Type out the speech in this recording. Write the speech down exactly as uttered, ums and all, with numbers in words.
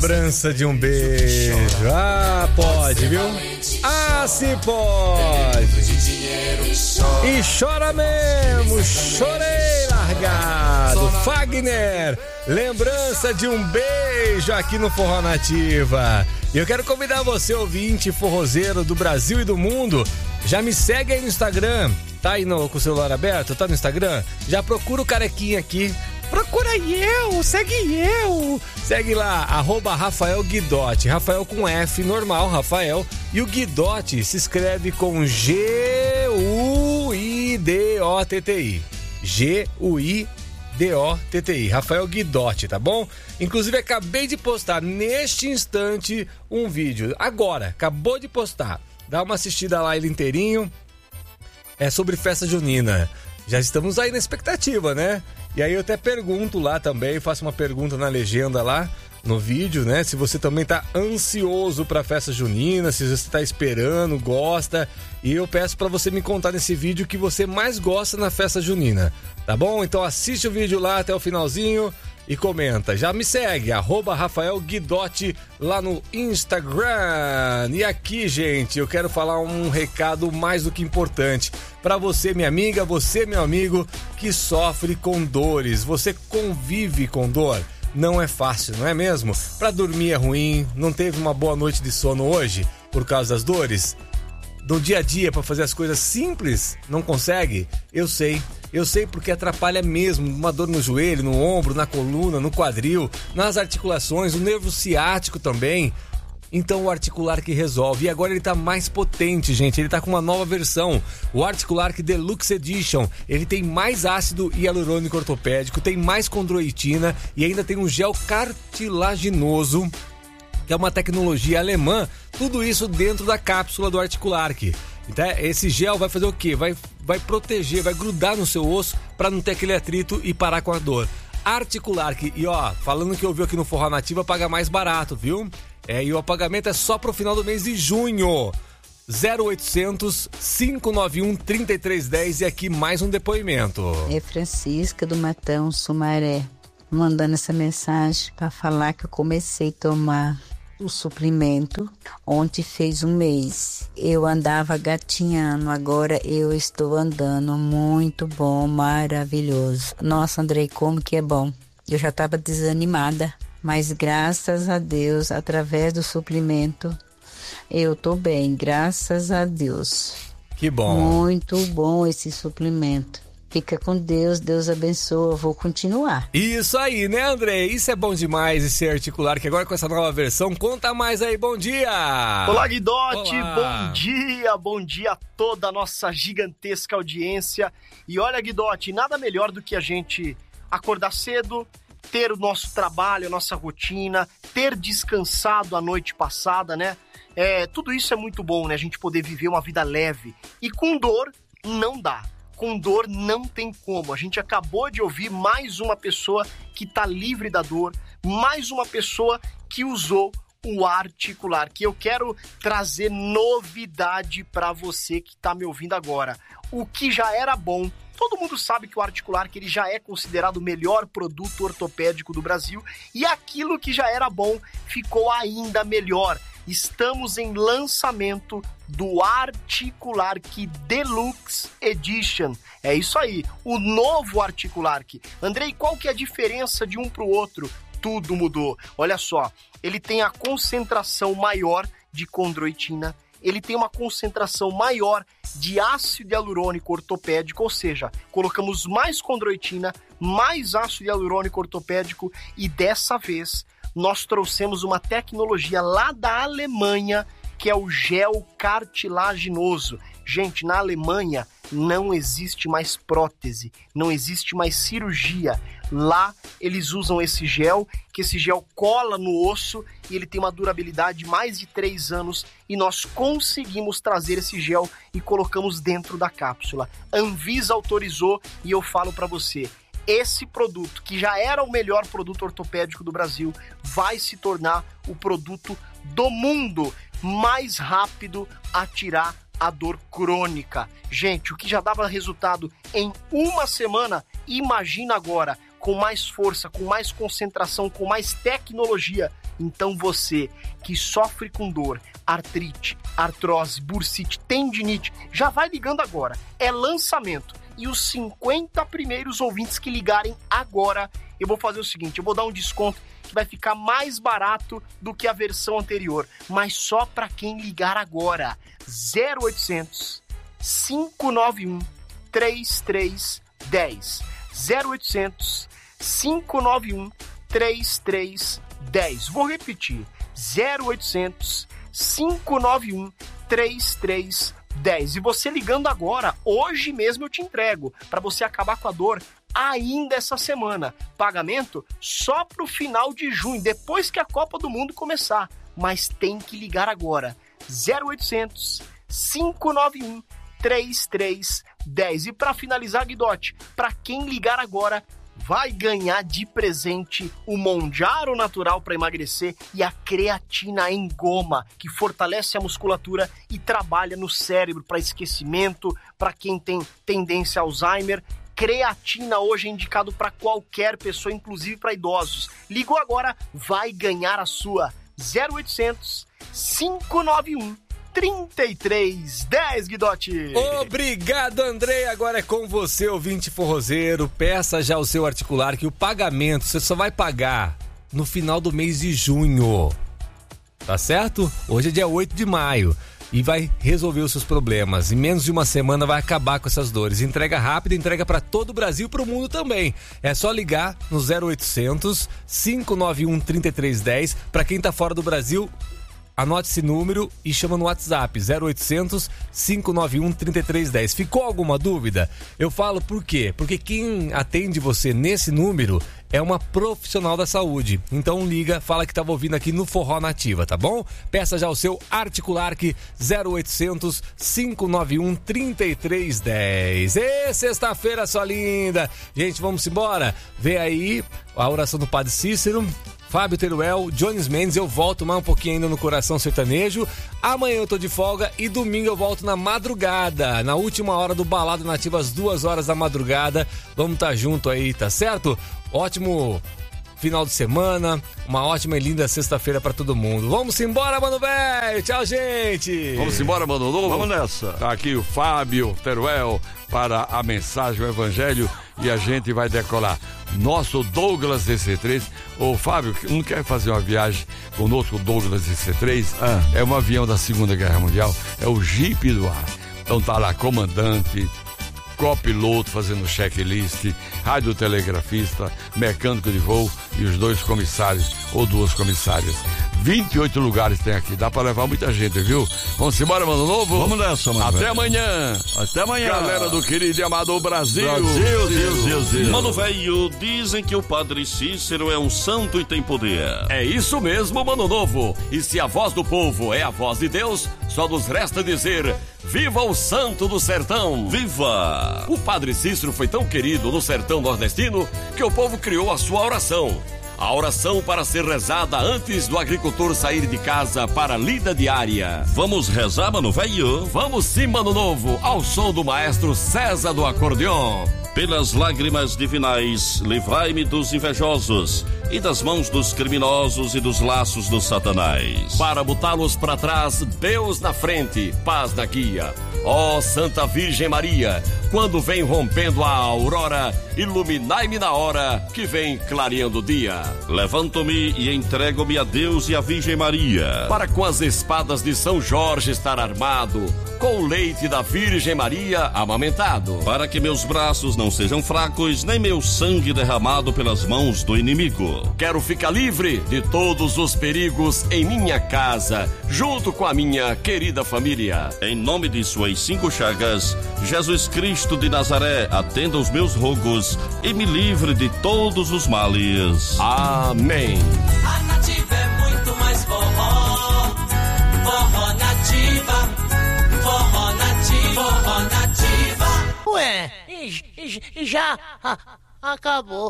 lembrança de um beijo. Ah, pode, viu? Ah, se pode. E chora mesmo, chorei largado. Fagner, lembrança de um beijo aqui no Forró Nativa. E eu quero convidar você, ouvinte forrozeiro do Brasil e do mundo, já me segue aí no Instagram. Tá aí no, com o celular aberto? Tá no Instagram? Já procura o carequinha aqui. Procura eu, segue eu. Segue lá, arroba Rafael Guidotti. Rafael com F, normal, Rafael. E o Guidotti se escreve com G U I D O T T I. G U I D O T T I. Rafael Guidotti, tá bom? Inclusive, acabei de postar neste instante um vídeo. Agora, acabou de postar. Dá uma assistida lá ele inteirinho. É sobre festa junina. Já estamos aí na expectativa, né? E aí eu até pergunto lá também, faço uma pergunta na legenda lá, no vídeo, né? Se você também tá ansioso pra festa junina, se você tá esperando, gosta. E eu peço pra você me contar nesse vídeo o que você mais gosta na festa junina, tá bom? Então assiste o vídeo lá até o finalzinho e comenta. Já me segue, arroba Rafael Guidotti lá no Instagram. E aqui, gente, eu quero falar um recado mais do que importante para você, minha amiga, você, meu amigo, que sofre com dores. Você convive com dor. Não é fácil, não é mesmo? Para dormir é ruim, não teve uma boa noite de sono hoje por causa das dores? Do dia a dia, para fazer as coisas simples, não consegue? Eu sei, eu sei porque atrapalha mesmo. Uma dor no joelho, no ombro, na coluna, no quadril, nas articulações, o nervo ciático também. Então o Articulark resolve. E agora ele tá mais potente, gente. Ele tá com uma nova versão. O Articulark Deluxe Edition. Ele tem mais ácido hialurônico ortopédico, tem mais condroitina e ainda tem um gel cartilaginoso, que é uma tecnologia alemã. Tudo isso dentro da cápsula do Articulark. Então esse gel vai fazer o quê? Vai, vai proteger, vai grudar no seu osso para não ter aquele atrito e parar com a dor. Articulark. E ó, falando que ouviu aqui no Forró Nativa, paga mais barato, viu? É, e o pagamento é só pro final do mês de junho. zero oitocentos, cinco nove um, três três um zero. E aqui mais um depoimento. É Francisca do Matão, Sumaré, mandando essa mensagem para falar que eu comecei a tomar o suplemento. Ontem fez um mês. Eu andava gatinhando, agora eu estou andando. Muito bom, maravilhoso. Nossa, Andrei, como que é bom. Eu já estava desanimada, mas graças a Deus, através do suplemento, eu tô bem, graças a Deus. Que bom. Muito bom esse suplemento. Fica com Deus, Deus abençoa, eu vou continuar. Isso aí, né, André? Isso é bom demais, esse Articulark. Agora com essa nova versão, conta mais aí, bom dia! Olá, Guidotti, Olá. Bom dia, bom dia a toda a nossa gigantesca audiência. E olha, Guidotti, nada melhor do que a gente acordar cedo, ter o nosso trabalho, a nossa rotina, ter descansado a noite passada, né? É, tudo isso é muito bom, né? A gente poder viver uma vida leve. E com dor, não dá. Com dor não tem como. A gente acabou de ouvir mais uma pessoa que está livre da dor, mais uma pessoa que usou o Articulark. Que eu quero trazer novidade para você que está me ouvindo agora. O que já era bom, todo mundo sabe que o Articulark ele já é considerado o melhor produto ortopédico do Brasil e aquilo que já era bom ficou ainda melhor. Estamos em lançamento do Articulark Deluxe Edition. É isso aí, o novo Articulark. Andrei, qual que é a diferença de um para o outro? Tudo mudou. Olha só, ele tem a concentração maior de condroitina, ele tem uma concentração maior de ácido hialurônico ortopédico, ou seja, colocamos mais condroitina, mais ácido hialurônico ortopédico e dessa vez nós trouxemos uma tecnologia lá da Alemanha, que é o gel cartilaginoso. Gente, na Alemanha não existe mais prótese, não existe mais cirurgia. Lá eles usam esse gel, que esse gel cola no osso e ele tem uma durabilidade de mais de três anos e nós conseguimos trazer esse gel e colocamos dentro da cápsula. Anvisa autorizou e eu falo para você, esse produto, que já era o melhor produto ortopédico do Brasil, vai se tornar o produto do mundo mais rápido a tirar a dor crônica. Gente, o que já dava resultado em uma semana, imagina agora, com mais força, com mais concentração, com mais tecnologia. Então você que sofre com dor, artrite, artrose, bursite, tendinite, já vai ligando agora. É lançamento. E os cinquenta primeiros ouvintes que ligarem agora, eu vou fazer o seguinte, eu vou dar um desconto que vai ficar mais barato do que a versão anterior, mas só para quem ligar agora. zero oitocentos, cinco nove um, três três um zero. zero oitocentos, cinco nove um, três três um zero. Vou repetir. zero oitocentos, cinco nove um, três três um zero. E você ligando agora, hoje mesmo eu te entrego, para você acabar com a dor ainda essa semana. Pagamento só pro final de junho, depois que a Copa do Mundo começar. Mas tem que ligar agora. zero oitocentos, cinco nove um, três três um zero. E para finalizar, Guidotti, para quem ligar agora, vai ganhar de presente o Monjaro Natural para emagrecer e a creatina em goma, que fortalece a musculatura e trabalha no cérebro para esquecimento, para quem tem tendência a Alzheimer. Creatina hoje é indicado para qualquer pessoa, inclusive para idosos. Ligou agora, vai ganhar a sua. zero oitocentos, cinco nove um, três três um zero, Guidotti. Obrigado, Andrei. Agora é com você, ouvinte forrozeiro. Peça já o seu articular que o pagamento você só vai pagar no final do mês de junho. Tá certo? Hoje é dia oito de maio. E vai resolver os seus problemas. Em menos de uma semana vai acabar com essas dores. Entrega rápida, entrega para todo o Brasil e para o mundo também. É só ligar no zero oitocentos, cinco nove um, três três um zero. Para quem tá fora do Brasil, anote esse número e chama no WhatsApp zero oitocentos, cinco nove um, três três um zero. Ficou alguma dúvida? Eu falo por quê? Porque quem atende você nesse número é uma profissional da saúde. Então liga, fala que estava ouvindo aqui no Forró Nativa, tá bom? Peça já o seu Articulark zero oitocentos, cinco nove um, três três um zero. E sexta-feira, sua linda! Gente, vamos embora? Vê aí a oração do Padre Cícero, Fábio Teruel, Jones Mendes. Eu volto mais um pouquinho ainda no Coração Sertanejo. Amanhã eu tô de folga e domingo eu volto na madrugada, na última hora do Balada Nativa, às duas horas da madrugada. Vamos estar tá junto aí, tá certo? Ótimo final de semana, uma ótima e linda sexta-feira pra todo mundo. Vamos embora, mano velho. Tchau, gente. Vamos embora, mano novo. Vamos nessa. Tá aqui o Fábio Teruel para a mensagem, o evangelho, e a gente vai decolar. Nosso Douglas D C três. Ô, Fábio, não quer fazer uma viagem conosco, o Douglas D C três? Ah. É um avião da Segunda Guerra Mundial, é o Jeep do ar. Então tá lá, comandante, copiloto fazendo checklist, radiotelegrafista, mecânico de voo e os dois comissários ou duas comissárias. vinte e oito lugares tem aqui, dá pra levar muita gente, viu? Vamos embora, mano novo? Vamos nessa, mano. Até velho. amanhã. Até amanhã. Galera do querido e amado Brasil. Brasil, Deus, Deus, Deus. Mano velho, dizem que o Padre Cícero é um santo e tem poder. É isso mesmo, mano novo. E se a voz do povo é a voz de Deus, só nos resta dizer: viva o santo do sertão! Viva! O Padre Cícero foi tão querido no sertão nordestino que o povo criou a sua oração. A oração para ser rezada antes do agricultor sair de casa para a lida diária. Vamos rezar, mano velho? Vamos sim, mano novo, ao som do maestro César do acordeon. Pelas lágrimas divinais, livrai-me dos invejosos e das mãos dos criminosos e dos laços do Satanás. Para botá-los para trás, Deus na frente, paz na guia. Ó oh, Santa Virgem Maria, quando vem rompendo a aurora, iluminai-me na hora que vem clareando o dia. Levanto-me e entrego-me a Deus e a Virgem Maria, para com as espadas de São Jorge estar armado, com o leite da Virgem Maria amamentado, para que meus braços não sejam fracos, nem meu sangue derramado pelas mãos do inimigo. Quero ficar livre de todos os perigos em minha casa, junto com a minha querida família. Em nome de suas cinco chagas, Jesus Cristo de Nazaré, atenda os meus rogos e me livre de todos os males. Amém. A Nativa é muito mais forró, forró nativa, forró nativa, forró nativa. Ué, e, e, e já a, acabou.